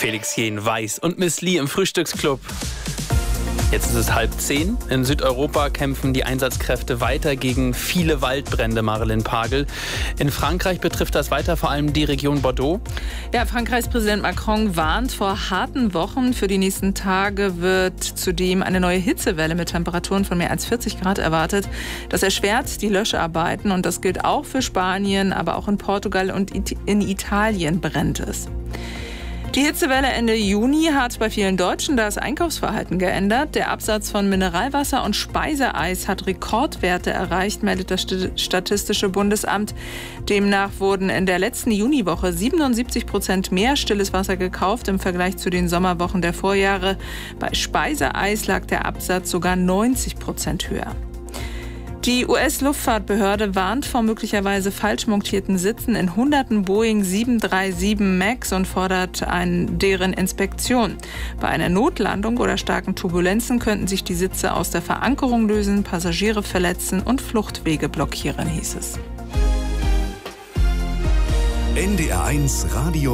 Felix Jähn, Weiß und Miss Lee im Frühstücksclub. Jetzt ist es 9:30. In Südeuropa kämpfen die Einsatzkräfte weiter gegen viele Waldbrände, Marilyn Pagel. In Frankreich betrifft das weiter vor allem die Region Bordeaux. Ja, Frankreichs Präsident Macron warnt vor harten Wochen. Für die nächsten Tage wird zudem eine neue Hitzewelle mit Temperaturen von mehr als 40 Grad erwartet. Das erschwert die Löscharbeiten und das gilt auch für Spanien, aber auch in Portugal und in Italien brennt es. Die Hitzewelle Ende Juni hat bei vielen Deutschen das Einkaufsverhalten geändert. Der Absatz von Mineralwasser und Speiseeis hat Rekordwerte erreicht, meldet das Statistische Bundesamt. Demnach wurden in der letzten Juniwoche 77% mehr stilles Wasser gekauft im Vergleich zu den Sommerwochen der Vorjahre. Bei Speiseeis lag der Absatz sogar 90% höher. Die US-Luftfahrtbehörde warnt vor möglicherweise falsch montierten Sitzen in hunderten Boeing 737 MAX und fordert deren Inspektion. Bei einer Notlandung oder starken Turbulenzen könnten sich die Sitze aus der Verankerung lösen, Passagiere verletzen und Fluchtwege blockieren, hieß es. NDR1 Radio